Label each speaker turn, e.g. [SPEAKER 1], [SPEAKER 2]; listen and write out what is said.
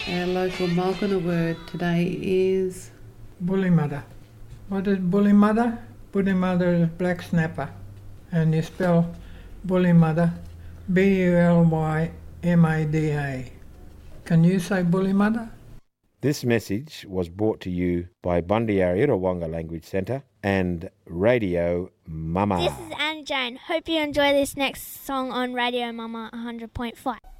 [SPEAKER 1] Our local Mulgana word today is
[SPEAKER 2] Bully-mother. What is bully-mother? Bully-mother is black snapper. And you spell bully-mother B-U-L-Y-M-A-D-A. Can you say bully-mother?
[SPEAKER 3] This message was brought to you by Bundyari Irawanga Language Centre and Radio Mama.
[SPEAKER 4] This is Anne Jane. Hope you enjoy this next song on Radio Mama 100.5.